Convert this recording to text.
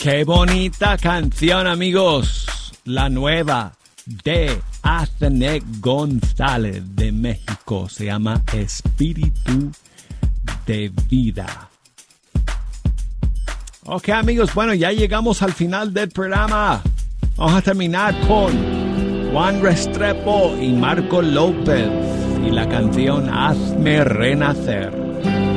Qué bonita canción, amigos. La nueva de Athene González de México. Se llama Espíritu de Vida. Ok, amigos, bueno, ya llegamos al final del programa. Vamos a terminar con Juan Restrepo y Marco López y la canción Hazme Renacer.